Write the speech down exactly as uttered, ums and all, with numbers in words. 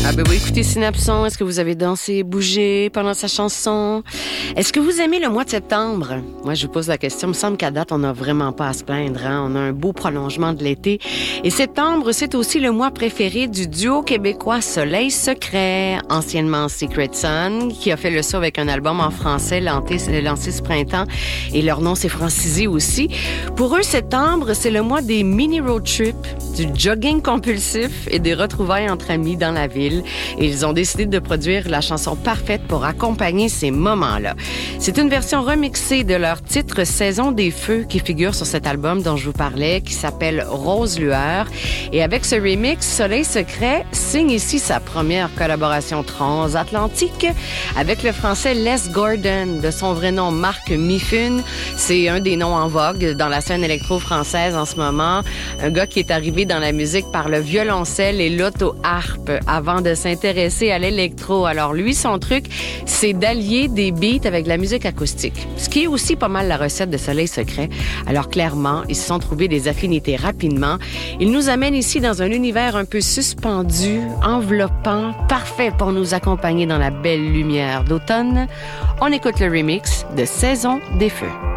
Ah ben oui, écoutez Synapson, est-ce que vous avez dansé, bougé pendant sa chanson? Est-ce que vous aimez le mois de septembre? Moi, je vous pose la question. Il me semble qu'à date, on n'a vraiment pas à se plaindre. Hein? On a un beau prolongement de l'été. Et septembre, c'est aussi le mois préféré du duo québécois Soleil Secret, anciennement Secret Sun, qui a fait le saut avec un album en français lancé, lancé ce printemps. Et leur nom s'est francisé aussi. Pour eux, septembre, c'est le mois des mini-road trips, du jogging compulsif et des retrouvailles entre amis dans la ville. Et ils ont décidé de produire la chanson parfaite pour accompagner ces moments-là. C'est une version remixée de leur titre Saison des Feux qui figure sur cet album dont je vous parlais, qui s'appelle Rose Lueur. Et avec ce remix, Soleil Secret signe ici sa première collaboration transatlantique avec le français Les Gordon, de son vrai nom Marc Mifune. C'est un des noms en vogue dans la scène électro-française en ce moment. Un gars qui est arrivé dans la musique par le violoncelle et l'auto-harpe avant de s'intéresser à l'électro. Alors lui, son truc, c'est d'allier des beats avec de la musique acoustique, ce qui est aussi pas mal la recette de Soleil Secret. Alors clairement, ils se sont trouvés des affinités rapidement. Ils nous amènent ici dans un univers un peu suspendu, enveloppant, parfait pour nous accompagner dans la belle lumière d'automne. On écoute le remix de Saison des Feux.